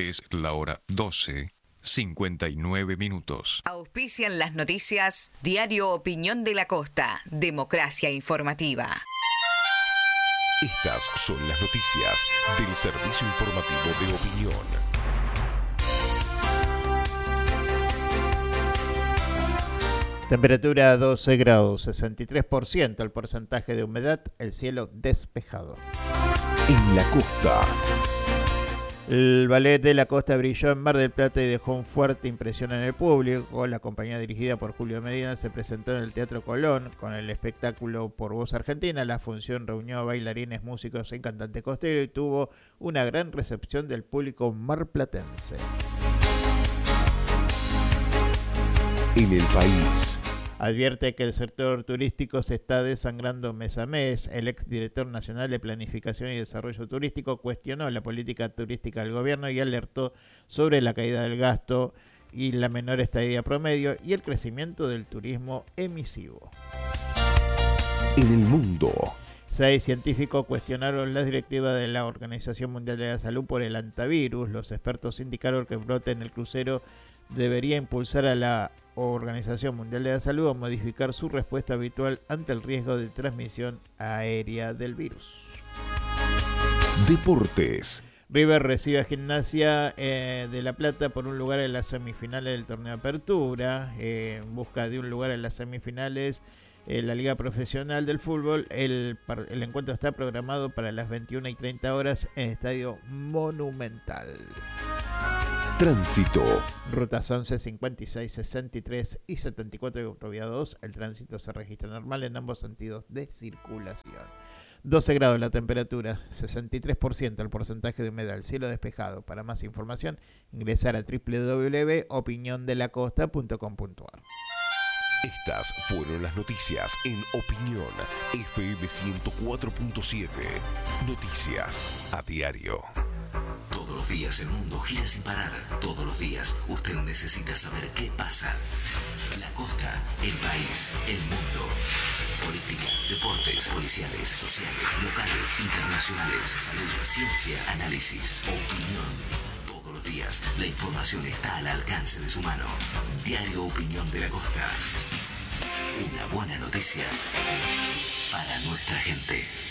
Es la hora 12:59. Auspician las noticias Diario Opinión de la Costa, Democracia Informativa. Estas son las noticias del Servicio Informativo de Opinión. Temperatura 12 grados, 63% el porcentaje de humedad, el cielo despejado. En la costa. El Ballet de la Costa brilló en Mar del Plata y dejó una fuerte impresión en el público. La compañía dirigida por Julio Medina se presentó en el Teatro Colón con el espectáculo Por Voz Argentina. La función reunió a bailarines, músicos y cantantes costeros y tuvo una gran recepción del público marplatense. En el país. Advierte que el sector turístico se está desangrando mes a mes. El exdirector nacional de Planificación y Desarrollo Turístico cuestionó la política turística del gobierno y alertó sobre la caída del gasto y la menor estadía promedio y el crecimiento del turismo emisivo. En el mundo. 6 científicos cuestionaron las directivas de la Organización Mundial de la Salud por el antivirus. Los expertos indicaron que el brote en el crucero debería impulsar a la Organización Mundial de la Salud a modificar su respuesta habitual ante el riesgo de transmisión aérea del virus. Deportes. River recibe a Gimnasia de La Plata por un lugar en las semifinales del torneo de Apertura. En busca de un lugar en las semifinales la Liga Profesional del Fútbol. El encuentro está programado para las 21:30 en el Estadio Monumental. Tránsito. Rutas 11, 56, 63 y 74 vía 2. El tránsito se registra normal en ambos sentidos de circulación. 12 grados la temperatura, 63% el porcentaje de humedad, el cielo despejado. Para más información, ingresar a www.opiniondelacosta.com.ar. Estas fueron las noticias en Opinión FM 104.7. Noticias a diario. Todos los días el mundo gira sin parar. Todos los días usted necesita saber qué pasa. La costa, el país, el mundo. Política, deportes, policiales, sociales, locales, internacionales, salud, ciencia, análisis, opinión. Todos los días la información está al alcance de su mano. Diario Opinión de la Costa. Una buena noticia para nuestra gente.